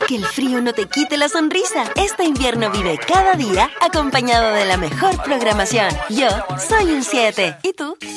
Que el frío no te quite la sonrisa. Este invierno vive cada día acompañado de la mejor programación. Yo soy un 7. ¿Y tú?